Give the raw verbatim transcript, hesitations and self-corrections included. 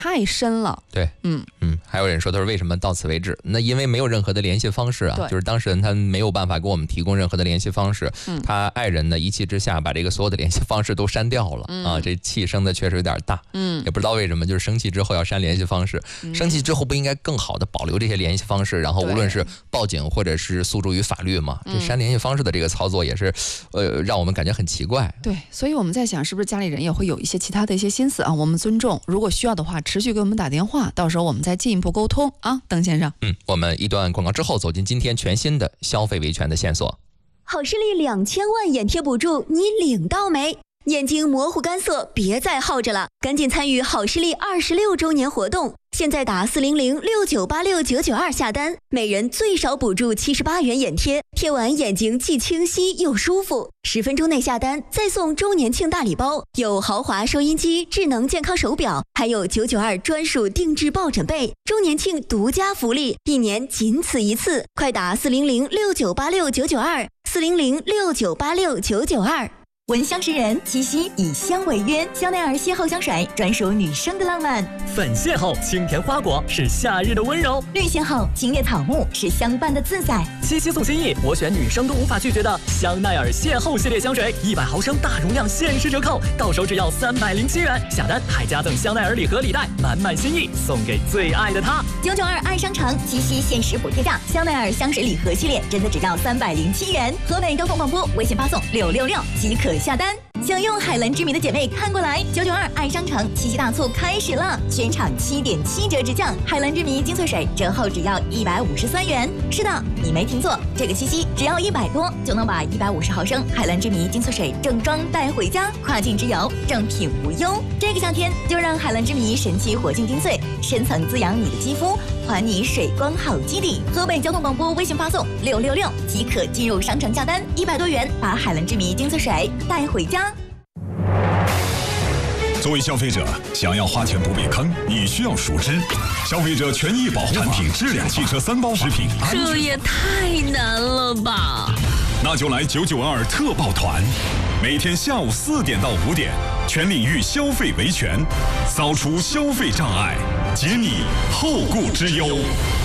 太深了。 对，嗯嗯，还有人说他说为什么到此为止？那因为没有任何的联系方式啊，就是当事人他没有办法给我们提供任何的联系方式，嗯、他爱人呢一气之下把这个所有的联系方式都删掉了、嗯、啊，这气生的确实有点大，嗯，也不知道为什么，就是生气之后要删联系方式，嗯、生气之后不应该更好的保留这些联系方式，然后无论是报警或者是诉诸于法律嘛？这删联系方式的这个操作也是，呃，让我们感觉很奇怪。 对，所以我们在想，是不是家里人也会有一些其他的一些心思啊？我们尊重，如果需要的话，持续给我们打电话，到时候我们再进一步沟通啊，邓先生。 嗯，我们一段广告之后，走进今天全新的消费维权的线索。 好视力两千万眼贴补助，你领到没？眼睛模糊干涩，别再耗着了，赶紧参与好视力二十六周年活动！现在打四零零六九八六九九二下单，每人最少补助七十八元眼贴，贴完眼睛既清晰又舒服。十分钟内下单，再送周年庆大礼包，有豪华收音机、智能健康手表，还有九九二专属定制抱枕被。周年庆独家福利，一年仅此一次，快打四零零六九八六九九二，四零零六九八六九九二。闻香识人，七夕以香为约，香奈儿邂逅香水专属女生的浪漫。 粉邂逅清甜花果是夏日的温柔， 绿邂逅青叶草木是相伴的自在。 七夕送心意，我选女生都无法拒绝的香奈儿邂逅系列香水，一百毫升大容量限时折扣，到手只要三百零七元，下单还加赠香奈儿礼盒礼袋，满满心意送给最爱的他。 九九二爱商城七夕限时补贴价，香奈儿香水礼盒系列真的只要三百零七元。河北交通广播微信发送六六六即可下单。想用海蓝之谜的姐妹看过来，九九二爱商城七夕大促开始了，全场七点七折直降，海蓝之谜精粹水折后只要一百五十三元。是的，你没听错，这个七夕只要一百多就能把一百五十毫升海蓝之谜精粹水正装带回家，跨境之游正品无忧。这个夏天就让海蓝之谜神奇活性精粹深层滋养你的肌肤，还你水光好基底。河北交通广播微信发送六六六即可进入商城下单，一百多元把海蓝之谜精粹水带回家。 作为消费者，想要花钱不被坑，你需要熟知消费者权益保护产品质量汽车三包食品安全。 这也太难了吧！ 那就来九九二特报团，每天下午四点到五点，全领域消费维权，扫除消费障碍，解你后顾之忧。